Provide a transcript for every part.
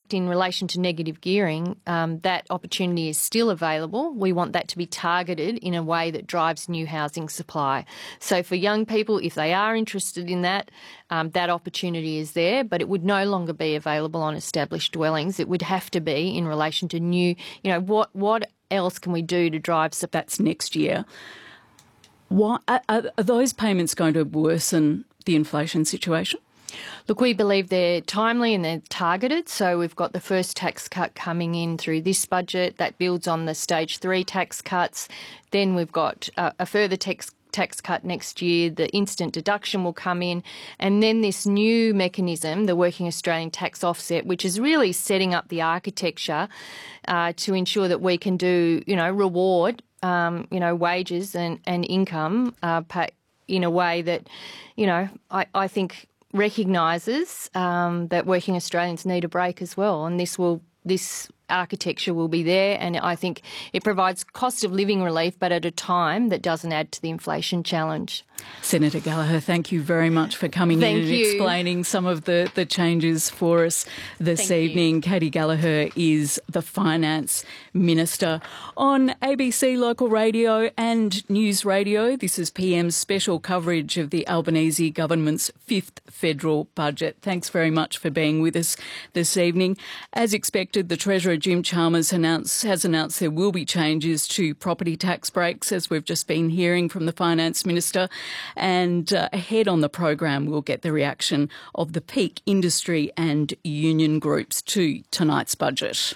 in relation to negative gearing, that opportunity is still available. We want that to be targeted in a way that drives new housing supply. So for young people, if they are interested in that, that opportunity is there, but it would no longer be available on established dwellings. It would have to be in relation to new, what else can we do to drive supply? That's next year. Why, are those payments going to worsen the inflation situation? Look, we believe they're timely and they're targeted. So we've got the first tax cut coming in through this budget. That builds on the stage 3 tax cuts. Then we've got a further tax cut next year. The instant deduction will come in. And then this new mechanism, the Working Australian Tax Offset, which is really setting up the architecture to ensure that we can do, reward, wages and income in a way that, I think recognises that working Australians need a break as well. And this architecture will be there, and I think it provides cost of living relief, but at a time that doesn't add to the inflation challenge. Senator Gallagher, thank you very much for coming in and explaining some of the changes for us this evening. Katy Gallagher is the Finance Minister. On ABC Local Radio and News Radio, this is PM's special coverage of the Albanese government's 5th federal budget. Thanks very much for being with us this evening. As expected, the Treasurer Jim Chalmers has announced there will be changes to property tax breaks, as we've just been hearing from the Finance Minister. And ahead on the program, we'll get the reaction of the peak industry and union groups to tonight's budget.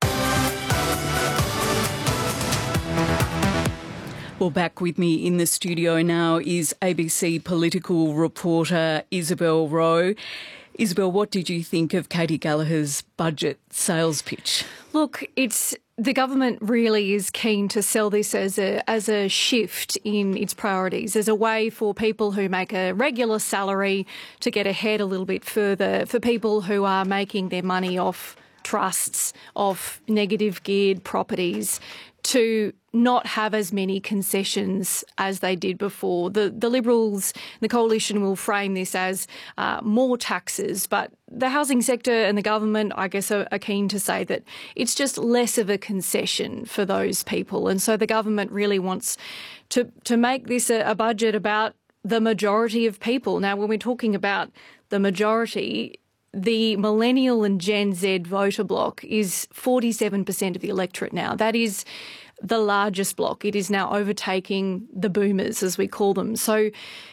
Well, back with me in the studio now is ABC political reporter Isabel Rowe. Isabel, what did you think of Katy Gallagher's budget sales pitch? Look, the government really is keen to sell this as a shift in its priorities, as a way for people who make a regular salary to get ahead a little bit further, for people who are making their money off trusts, off negative geared properties, to not have as many concessions as they did before. The Liberals, the Coalition, will frame this as more taxes, but the housing sector and the government, I guess, are keen to say that it's just less of a concession for those people. And so the government really wants to make this a budget about the majority of people. Now, when we're talking about the majority, the millennial and Gen Z voter bloc is 47% of the electorate now. That is the largest bloc. It is now overtaking the boomers, as we call them. So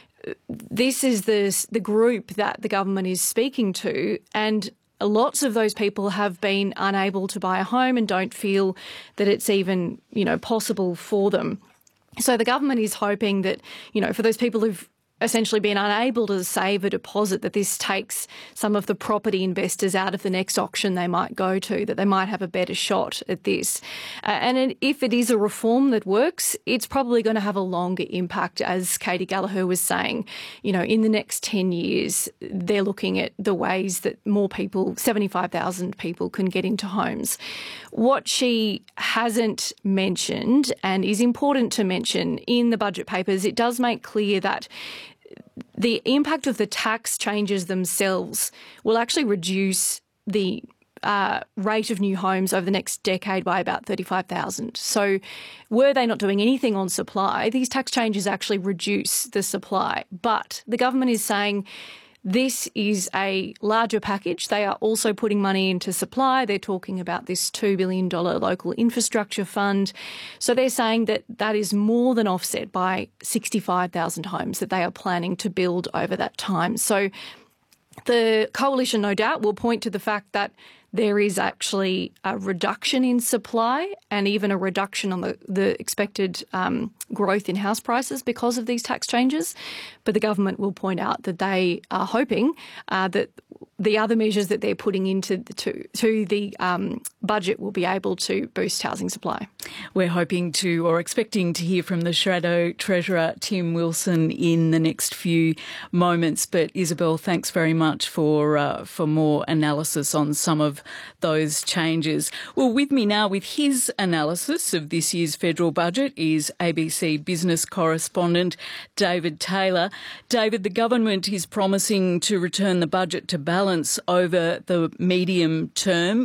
this is the group that the government is speaking to, and lots of those people have been unable to buy a home and don't feel that it's even, possible for them. So the government is hoping that, for those people who've essentially been unable to save a deposit, that this takes some of the property investors out of the next auction they might go to, that they might have a better shot at this. And if it is a reform that works, it's probably going to have a longer impact, as Katy Gallagher was saying. In the next 10 years, they're looking at the ways that more people, 75,000 people, can get into homes. What she hasn't mentioned, and is important to mention in the budget papers, it does make clear that the impact of the tax changes themselves will actually reduce the rate of new homes over the next decade by about 35,000. So were they not doing anything on supply, these tax changes actually reduce the supply. But the government is saying this is a larger package. They are also putting money into supply. They're talking about this $2 billion local infrastructure fund. So they're saying that that is more than offset by 65,000 homes that they are planning to build over that time. So the Coalition, no doubt, will point to the fact that there is actually a reduction in supply and even a reduction on the expected growth in house prices because of these tax changes. But the government will point out that they are hoping that the other measures that they're putting into the budget will be able to boost housing supply. We're hoping to, or expecting to, hear from the Shadow Treasurer Tim Wilson in the next few moments. But Isabel, thanks very much for more analysis on some of those changes. Well, with me now with his analysis of this year's federal budget is ABC business correspondent David Taylor. David, the government is promising to return the budget to balance over the medium term.